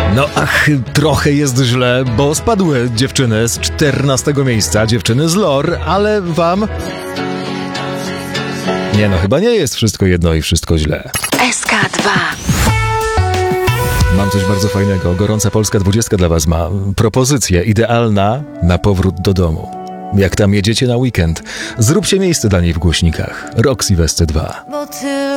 No trochę jest źle, bo spadły dziewczyny z 14 miejsca, dziewczyny z LOR, ale wam... Nie no, chyba nie jest wszystko jedno i wszystko źle. SK2. Mam coś bardzo fajnego. Gorąca Polska 20 dla was ma propozycję idealna na powrót do domu. Jak tam jedziecie na weekend, zróbcie miejsce dla niej w głośnikach. Roxy w SC2.